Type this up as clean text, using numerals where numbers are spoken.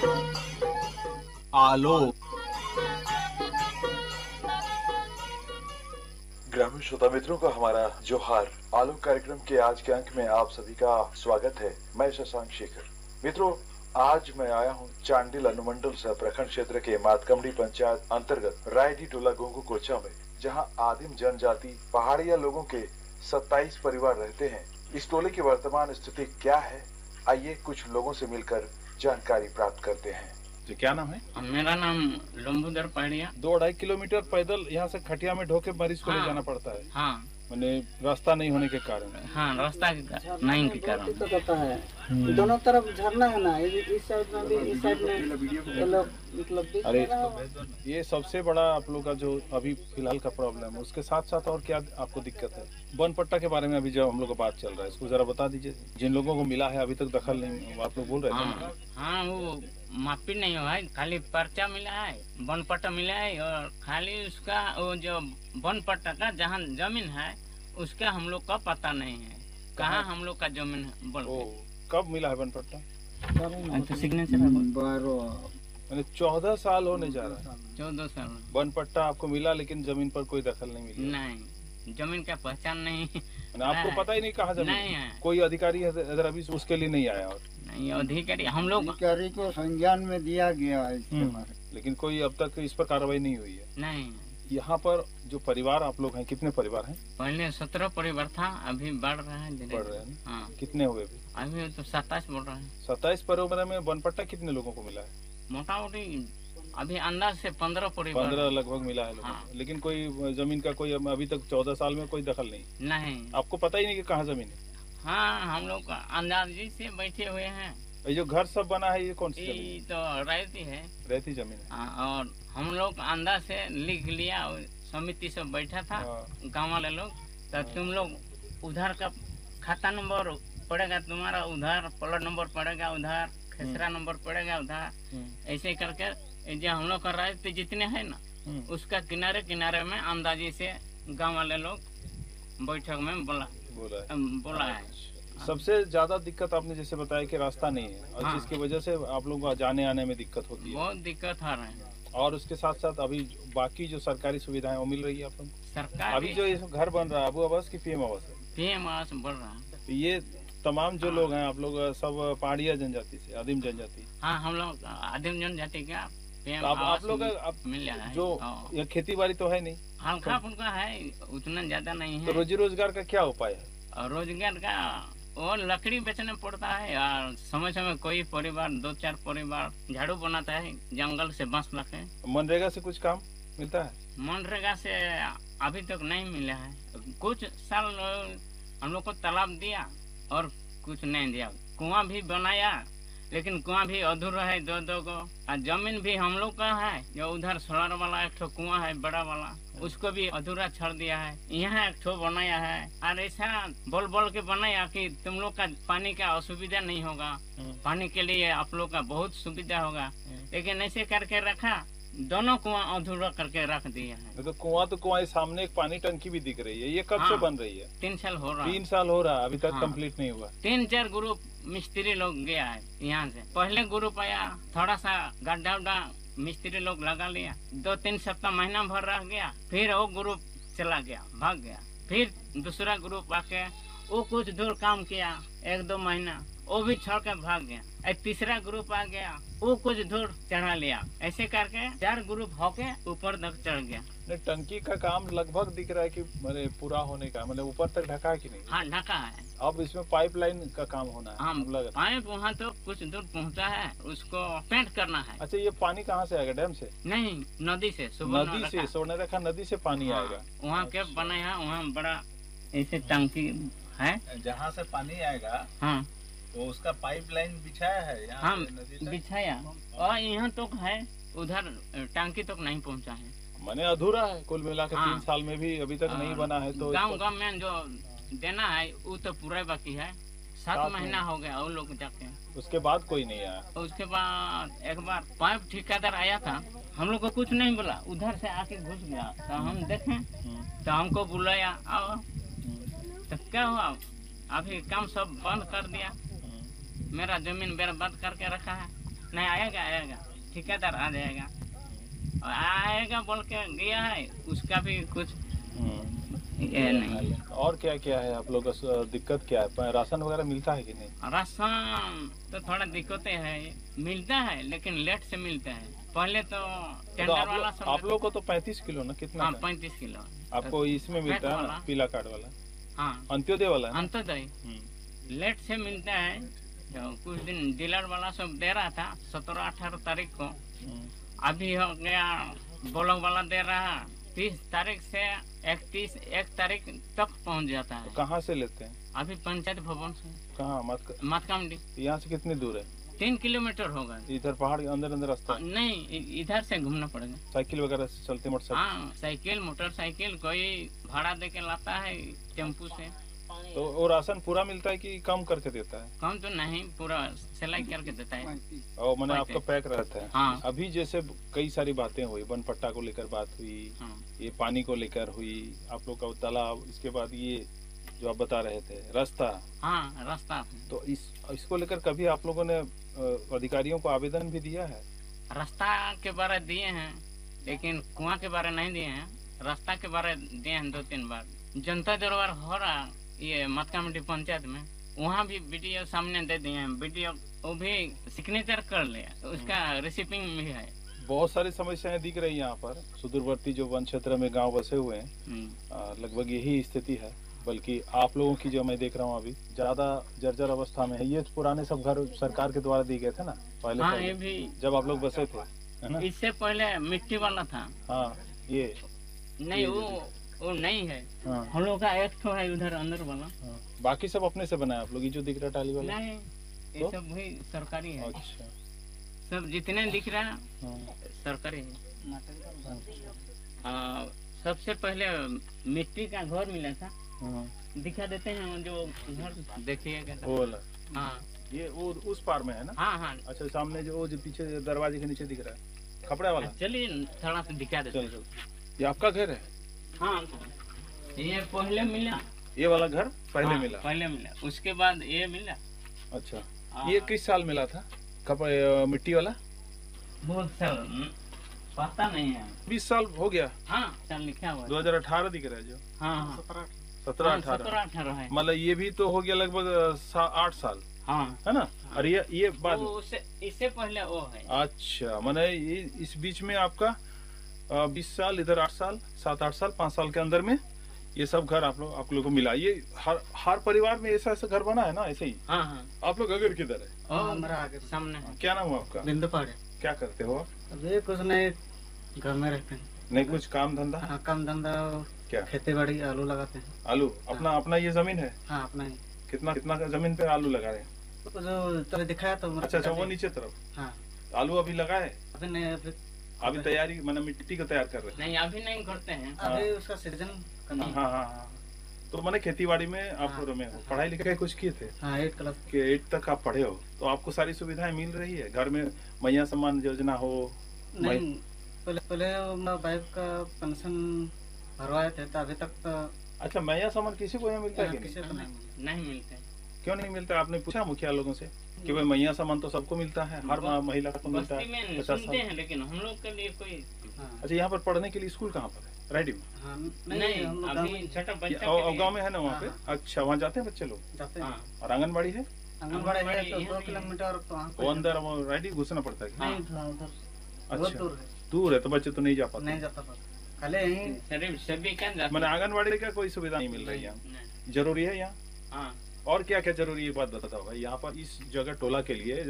आलोक। ग्रामीण श्रोता मित्रों का हमारा जोहार। आलोक कार्यक्रम के आज के अंक में आप सभी का स्वागत है। मैं शशांक शेखर। मित्रों, आज मैं आया हूँ चांडिल अनुमंडल सह प्रखंड क्षेत्र के मातकमडी पंचायत अंतर्गत रायडी टोला गोंगू कोचा में, जहाँ आदिम जनजाति पहाड़िया लोगों के 27 परिवार रहते हैं। इस टोले की वर्तमान स्थिति क्या है, आइए कुछ लोगों से मिलकर जानकारी प्राप्त करते हैं। जी, क्या नाम है? मेरा नाम लंबूदर पहाड़िया। 2-2.5 किलोमीटर पैदल यहाँ से खटिया में ढोके मरीज को ले जाना पड़ता है। हाँ, मैंने रास्ता नहीं होने के कारण। हाँ, रास्ता नहीं के कारण तो कहता है दोनों तरफ झरना है ना, इस साइड में भी, इस साइड में मतलब। अरे ये सबसे बड़ा आप लोग का जो अभी फिलहाल का प्रॉब्लम है, उसके साथ साथ और क्या आपको दिक्कत है? वन पट्टा के बारे में अभी जब हम लोग का बात चल रहा है, इसको जरा बता दीजिए। जिन लोगों को मिला है अभी तक दखल नहीं, आप लोग बोल रहे थे ना? हाँ, वो माफी नहीं हुआ है, खाली पर्चा मिला है, वन पट्टा मिला है, और खाली उसका वो जो वन पट्टा का जहाँ जमीन है उसका हम लोग का पता नहीं है, कहाँ हम लोग का जमीन है। बोल कब मिला है वन पट्टा? सिग्नेचर मैंने 14 साल होने जा रहा है। 14 साल वन पट्टा आपको मिला, लेकिन जमीन पर कोई दखल नहीं मिली। नहीं, जमीन का पहचान नहीं, आपको पता ही नहीं कहाँ जमीन नहीं है। कोई अधिकारी इधर अभी उसके लिए नहीं आया? और नहीं, अधिकारी हम लोग अधिकारी को संज्ञान में दिया गया है, लेकिन कोई अब तक इस पर कार्रवाई नहीं हुई है। नहीं। यहाँ पर जो परिवार आप लोग हैं, कितने परिवार हैं? पहले 17 परिवार था, अभी बढ़ रहा है, बढ़ रहे हैं। हाँ। कितने हुए अभी तो 27 बढ़ रहा है। 27 परिवार में वन पट्टा कितने लोगों को मिला है? मोटा मोटी अभी अंदाज से 15 परिवार 15 लगभग मिला है। हाँ। लेकिन कोई जमीन का कोई अभी तक 14 साल में कोई दखल नहीं। आपको पता ही नहीं कि कहाँ जमीन है? हाँ, हम लोग अंदाजी से बैठे हुए हैं। ये जो घर सब बना है, ये कौन सी जमीन? ये तो रहती है, रहती जमीन है। हाँ, और हम लोग अंदाज से लिख लिया, समिति सब बैठा था, गाँव वाले लोग, तो तुम लोग उधर का खाता नंबर पड़ेगा तुम्हारा, उधर प्लॉट नंबर पड़ेगा, उधर खेसरा नंबर पड़ेगा, उधर ऐसे करके जो हम लोग कर रहे थे जितने है ना, उसका किनारे किनारे में अंदाजी से गांव वाले लोग बैठक में बोला है। सबसे ज्यादा दिक्कत आपने जैसे बताया कि रास्ता नहीं है, और जिसकी वजह से आप लोगों को जाने आने में दिक्कत होती है। बहुत दिक्कत आ रहे हैं। और उसके साथ साथ अभी बाकी जो सरकारी सुविधाएं वो मिल रही है आप लोग? सरकार अभी जो ये घर बन रहा है वो आवास की पीएम आवास है? पीएम आवास बढ़ रहा है। ये तमाम जो लोग हैं, आप लोग सब पहाड़िया जनजाति से, आदिम जनजाति? हाँ, हम लोग आदिम जनजाति का पीएम आप लोग मिल रहा है। जो ये खेती बाड़ी तो है नहीं, हल्का फुल्का है, उतना ज्यादा नहीं है। तो रोजी रोजगार का क्या उपाय है? और रोजगार का वो लकड़ी बेचना पड़ता है, और समय समय कोई परिवार 2-4 परिवार झाड़ू बनाता है, जंगल से बांस लाके। मनरेगा से कुछ काम मिलता है? मनरेगा से अभी तक नहीं मिला है। कुछ साल हम लोग को तालाब दिया और कुछ नहीं दिया। कुआं भी बनाया, लेकिन कुआं भी अधूरा है, 2-2 को। और जमीन भी हम लोग का है, जो उधर सोलर वाला एक ठो कुआं है बड़ा वाला, उसको भी अधूरा छोड़ दिया है। यहाँ एक ठो बनाया है, और ऐसा बोल बोल के बनाया कि तुम लोग का पानी का असुविधा नहीं होगा, पानी के लिए आप लोग का बहुत सुविधा होगा। लेकिन ऐसे करके रखा, दोनों कुआं अधूरा करके रख दिया है। तो कुआं सामने एक पानी टंकी भी दिख रही है, ये कब से बन रही है? 3 साल हो रहा है। 3 साल हो रहा है, अभी तक कंप्लीट नहीं हुआ। 3-4 ग्रुप मिस्त्री लोग गया है यहाँ से। पहले ग्रुप आया, थोड़ा सा गड्ढा उड्ढा मिस्त्री लोग लगा लिया, 2-3 सप्ताह महीना भर रह गया, फिर वो ग्रुप चला गया, भाग गया। फिर दूसरा ग्रुप आके वो कुछ दूर काम किया, 1-2 महीना, वो भी छोड़ के भाग गया। तीसरा ग्रुप आ गया, वो कुछ दूर चढ़ा लिया। ऐसे करके 4 ग्रुप होके ऊपर तक चढ़ गया। टंकी का काम लगभग दिख रहा है कि मतलब पूरा होने का, मतलब ऊपर तक ढका है कि नहीं? हाँ, ढका है। अब इसमें पाइपलाइन का काम होना है। हाँ, पाइप वहाँ तो कुछ दूर पहुँचा है, उसको पेंट करना है। अच्छा, ये पानी कहाँ से आएगा? डैम से? नहीं, नदी से। नदी से, स्वर्णरेखा नदी से पानी आएगा। वहाँ के बना है, वहाँ बड़ा ऐसे टंकी है, जहाँ से पानी आएगा। हाँ, तो उसका पाइपलाइन बिछाया है यहाँ? हाँ, बिछाया, और यहाँ तक है, उधर टंकी तक नहीं पहुँचा है। माने अधूरा है कुल मिला के। 3 साल में भी अभी तक नहीं बना है। तो गाँव में जो देना है वो तो पूरा बाकी है। 7 महीना हो गया वो लोग जाके, उसके बाद कोई नहीं आया। उसके बाद एक बार पाइप ठेकेदार आया था, हम लोग को कुछ नहीं बोला, उधर से आके घुस गया। तो हम देखें तो हमको बुलाया, आओ। तो क्या हुआ, अभी काम सब बंद कर दिया, मेरा जमीन बर्बाद करके रखा है। नहीं आएगा ठेकेदार आ जाएगा और आएगा बोल के गया है, उसका भी कुछ ये नहीं। और क्या क्या है आप लोग का दिक्कत क्या है? राशन वगैरह मिलता है कि नहीं? राशन तो थोड़ा दिक्कतें है, मिलता है लेकिन लेट से मिलता है। पहले तो टेंडर वाला सब आप लोग को तो 35 किलो ना, कितना? हाँ 35 किलो आपको इसमें मिलता है ना, पीला कार्ड वाला? हाँ अंत्योदय वाला है? अंत्योदय लेट से मिलता है। तो कुछ दिन डीलर वाला सब दे रहा था 17-18 तारीख को, अभी हो गया ब्लॉक वाला दे रहा 30 तारीख से 1 तारीख तक पहुंच जाता है। कहाँ से लेते हैं? अभी पंचायत भवन से। कहाँ? मतकामडी। यहाँ से कितनी दूर है? 3 किलोमीटर होगा। इधर पहाड़ के अंदर अंदर रास्ता? नहीं, इधर से घूमना पड़ेगा। साइकिल वगैरह से चलते? मोटरसाइकिल? हाँ साइकिल मोटरसाइकिल, कोई भाड़ा दे के लाता है टेम्पू से। तो वो राशन पूरा मिलता है कि कम करके देता है? कम तो नहीं, पूरा सिलाई करके देता है। और मैंने आपका पैक रहता है। हाँ। अभी जैसे कई सारी बातें हुई, वन पट्टा को लेकर बात हुई, हाँ। ये पानी को लेकर हुई, आप लोग का तालाब, इसके बाद ये जो आप बता रहे थे रास्ता। हाँ रास्ता। तो इसको लेकर कभी आप लोगों ने अधिकारियों को आवेदन भी दिया है? रास्ता के बारे दिए हैं लेकिन कुआं के बारे नहीं दिए हैं। रास्ता के बारे दिए हैं 2-3 बार। जनता दरबार हो रहा ये मतकामडी पंचायत में, वहाँ भी वीडियो सामने दे दिए हैं। वीडियो वो भी सिग्नेचर कर लिया, तो उसका रिसिपिंग भी है। बहुत सारी समस्याएं दिख रही हैं यहाँ पर। सुदूरवर्ती जो वन क्षेत्र में गांव बसे हुए हैं, लगभग यही स्थिति है। बल्कि आप लोगों की जो मैं देख रहा हूँ अभी ज्यादा जर्जर अवस्था में है। ये पुराने सब घर सरकार के द्वारा दिए गए थे ना पहले? हाँ ये भी जब आप लोग बसे थे, है ना? इससे पहले मिट्टी वाला था। हाँ ये नहीं, वो नहीं है। हाँ। हम लोग का एक ठो है उधर अंदर वाला। हाँ। बाकी सब अपने से बनाए आप लोग? ये जो दिख रहा टाली वाला? नहीं, ये तो? सब भी सरकारी है। अच्छा। सब जितने दिख रहा हाँ। सरकारी है। सबसे पहले मिट्टी का घर मिला था। हाँ। दिखा देते हैं जो घर देखिएगा। वो वाला? हाँ ये वो उस पार में है ना? हाँ हाँ। अच्छा, सामने जो पीछे दरवाजे के नीचे दिख रहा है कपड़े वाला? चलिए थोड़ा सा दिखा देते हैं। चल ये आपका घर है? हाँ ये पहले मिला। ये वाला घर पहले हाँ, मिला? पहले मिला, उसके बाद ये मिला। अच्छा। हाँ। ये किस साल मिला था कपड़े मिट्टी वाला? बहुत साल पता नहीं है। 20 साल हो गया? हाँ साल लिखा हुआ है। 2018 दिख रहा है जो? हाँ 17-18 है। मतलब ये भी तो हो गया लगभग 8 साल, हाँ है ना? और ये बाद में? इससे पहले वो है। अच्छा, मैंने ये इस बीच में आपका 20 साल, इधर 8 साल, 7-8 साल, 5 साल के अंदर में ये सब घर आप लोगों को मिला। ये हर परिवार में ऐसा घर बना है ना ऐसे ही? हाँ हाँ। आप लोग अगर किधर है? हमारा आगे सामने। क्या नाम है आपका? बिंदु पहाड़। क्या करते हो आप? अभी कुछ नहीं, घर में रहते हैं। नहीं कुछ काम धंधा? हाँ, काम धंधा। क्या? खेती बाड़ी, आलू लगाते हैं। आलू? अपना ये जमीन है? हाँ अपना ही। कितना जमीन पे आलू लगा रहे हैं? तो जो तरह दिखाया तो अच्छा, वो नीचे तरफ? हाँ। आलू अभी लगा है? अभी नहीं, अभी तैयारी मैंने मिट्टी को तैयार कर रहे हैं? नहीं अभी नहीं करते हैं। अभी उसका सीजन हाँ हाँ हाँ। तो मैंने खेती बाड़ी में आप में हो, पढ़ाई लिखाई कुछ किए थे? हाँ 8 क्लास के 8 तक आप पढ़े हो, तो आपको सारी सुविधाएं मिल रही है घर में? मैया सम्मान योजना हो? नहीं, पहले वाइफ का पेंशन भरवाए थे तो अभी तक तो। अच्छा, मैया सम्मान किसी को यहाँ मिलता है कि किसी को नहीं मिलते। क्यों नहीं मिलता? आपने पूछा मुखिया लोगों से कि भाई मैया सम्मान तो सबको मिलता है, हर महिला को मिलता बस्ती में है 50 सुनते साल? हैं लेकिन हम लोग के लिए कोई। अच्छा, यहाँ पर पढ़ने के लिए स्कूल कहाँ पर है? राइडी में? हाँ, नहीं हम लोग अभी छोटा बच्चा और गाँव में है ना वहाँ पे? अच्छा, वहाँ जाते हैं बच्चे लोग? जाते हैं। और आंगनबाड़ी है? आंगनबाड़ी है तो 2 किलोमीटर तो वहाँ वो अंदर राइडी घुसना पड़ता है? नहीं था उधर, बहुत अच्छा, दूर है, दूर है तो बच्चे तो नहीं जा पाते? नहीं जाता पाता। खाली यहीं शरीफ सभी क्या जाते मैंने आंगनबाड़ी का कोई सुविधा नहीं मिल रही है? नहीं। जरूरी है यहाँ? हाँ और क्या क्या जरूरी है बात बताओ भाई। यहाँ पर इस जगह टोला के लिए